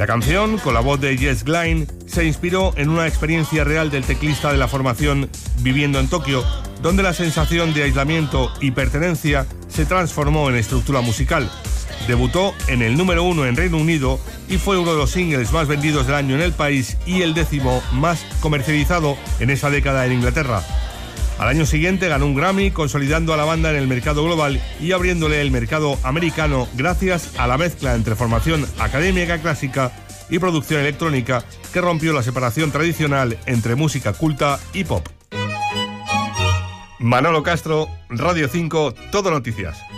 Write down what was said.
La canción, con la voz de Jess Glynne, se inspiró en una experiencia real del teclista de la formación viviendo en Tokio, donde la sensación de aislamiento y pertenencia se transformó en estructura musical. Debutó en el número 1 en Reino Unido y fue uno de los singles más vendidos del año en el país y el 10º más comercializado en esa década en Inglaterra. Al año siguiente ganó un Grammy, consolidando a la banda en el mercado global y abriéndole el mercado americano gracias a la mezcla entre formación académica clásica y producción electrónica que rompió la separación tradicional entre música culta y pop. Manolo Castro, Radio 5, Todo Noticias.